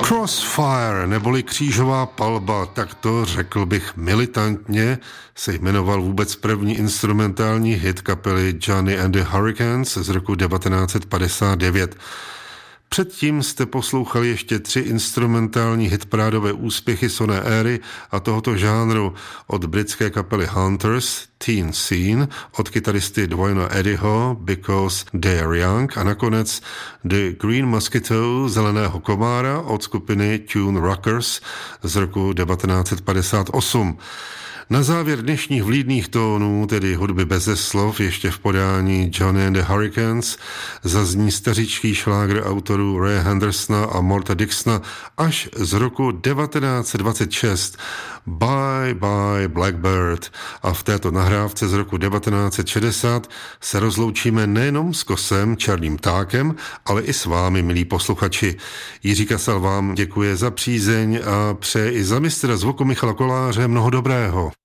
Crossfire, neboli křížová palba, tak to řekl bych militantně, se jmenoval vůbec první instrumentální hit kapely Johnny and the Hurricanes z roku 1959. Předtím jste poslouchali ještě 3 instrumentální hitparádové úspěchy sonné éry a tohoto žánru od britské kapely Hunters, Teen Scene, od kytaristy Dwayna Eddieho, Because They Are Young a nakonec The Green Mosquito, Zeleného komára od skupiny Tune Rockers z roku 1958. Na závěr dnešních vlídných tónů, tedy hudby beze slov, ještě v podání Johnny and the Hurricanes, zazní stařičký šlágr autorů Ray Hendersona a Morta Dixona až z roku 1926 Bye Bye Blackbird. A v této nahrávce z roku 1960 se rozloučíme nejenom s Kosem, černým ptákem, ale i s vámi, milí posluchači. Jiří Kasal vám děkuje za přízeň a přeje i za mistra zvuku Michala Koláře mnoho dobrého.